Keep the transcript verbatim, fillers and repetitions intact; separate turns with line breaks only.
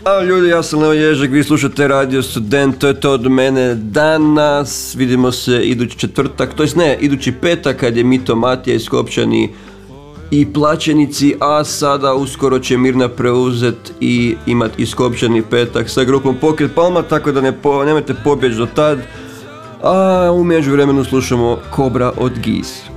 A ljudi, ja sam Leo Ježek, vi slušate Radio Student, to je to od mene danas, vidimo se idući četvrtak, to jest ne, idući petak kad je Mito Matija Iskopčani i plaćenici, a sada uskoro će Mirna preuzet i imat Iskopčani petak sa grupom Pokret Palma, tako da ne po, nemojte pobjeći do tad, a u međuvremenu slušamo Kobra od Giz.